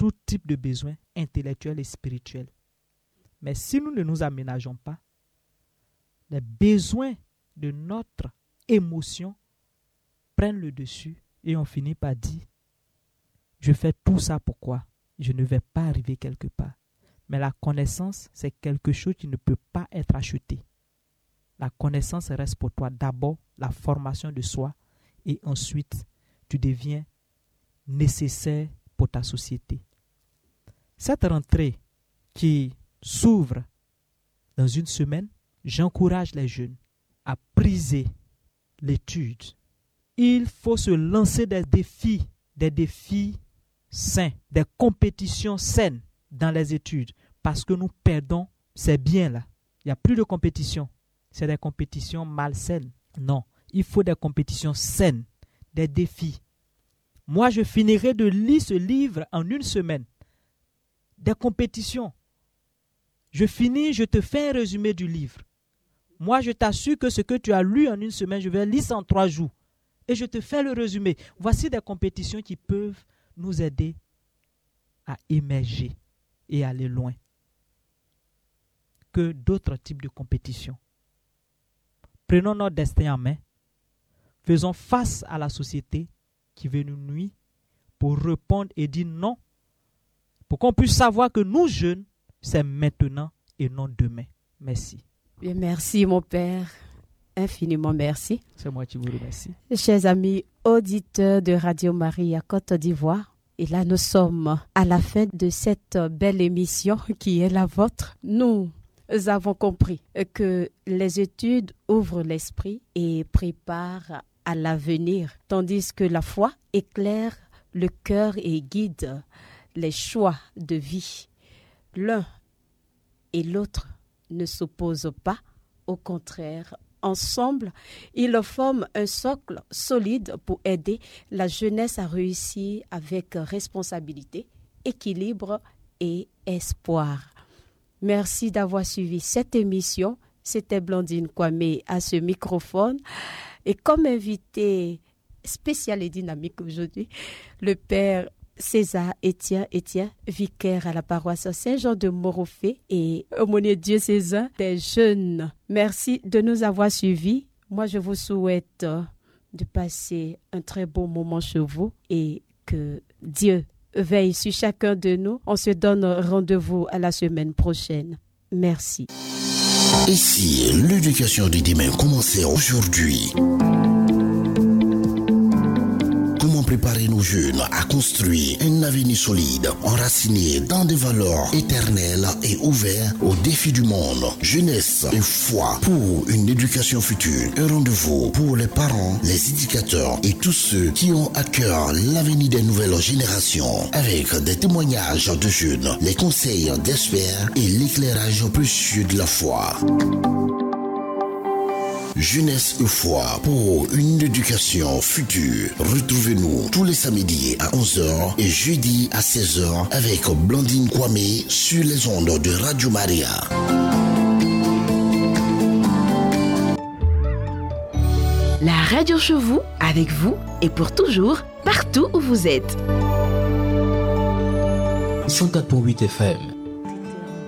tout type de besoins intellectuels et spirituels. Mais si nous ne nous aménageons pas, les besoins de notre émotion prennent le dessus et on finit par dire « Je fais tout ça pourquoi ? Je ne vais pas arriver quelque part. » Mais la connaissance, c'est quelque chose qui ne peut pas être acheté. La connaissance reste pour toi d'abord la formation de soi et ensuite tu deviens nécessaire pour ta société. Cette rentrée qui s'ouvre dans une semaine, j'encourage les jeunes à priser l'étude. Il faut se lancer des défis sains, des compétitions saines dans les études, parce que nous perdons ces biens-là. Il n'y a plus de compétition. C'est des compétitions malsaines. Non, il faut des compétitions saines, des défis. Moi, je finirai de lire ce livre en une semaine. Des compétitions. Je finis, je te fais un résumé du livre. Moi, je t'assure que ce que tu as lu en une semaine, je vais lire ça en 3 jours. Et je te fais le résumé. Voici des compétitions qui peuvent nous aider à émerger et aller loin que d'autres types de compétitions. Prenons notre destin en main. Faisons face à la société qui veut nous nuire pour répondre et dire non, pour qu'on puisse savoir que nous jeunes, c'est maintenant et non demain. Merci. Bien, merci mon père. Infiniment merci. C'est moi qui vous remercie. Chers amis auditeurs de Radio Maria Côte d'Ivoire, et là nous sommes à la fin de cette belle émission qui est la vôtre. Nous avons compris que les études ouvrent l'esprit et préparent à l'avenir, tandis que la foi éclaire le cœur et guide les choix de vie. L'un et l'autre ne s'opposent pas, au contraire, ensemble, ils forment un socle solide pour aider la jeunesse à réussir avec responsabilité, équilibre et espoir. Merci d'avoir suivi cette émission. C'était Blandine Kwame à ce microphone. Et comme invité spécial et dynamique aujourd'hui, le père César Étienne, vicaire à la paroisse Saint-Jean de Morofé et aumônier diocésain des jeunes. Merci de nous avoir suivis. Moi, je vous souhaite de passer un très beau moment chez vous et que Dieu veille sur chacun de nous. On se donne rendez-vous à la semaine prochaine. Merci. Et si l'éducation de demain commençait aujourd'hui? Comment préparer nos jeunes à construire un avenir solide, enraciné dans des valeurs éternelles et ouvert aux défis du monde? Jeunesse et foi pour une éducation future. Un rendez-vous pour les parents, les éducateurs et tous ceux qui ont à cœur l'avenir des nouvelles générations. Avec des témoignages de jeunes, les conseils d'experts et l'éclairage précieux de la foi. Jeunesse et foi pour une éducation future. Retrouvez-nous tous les samedis à 11h et jeudi à 16h avec Blandine Kwame sur les ondes de Radio Maria. La radio chez vous, avec vous et pour toujours, partout où vous êtes. 104.8 FM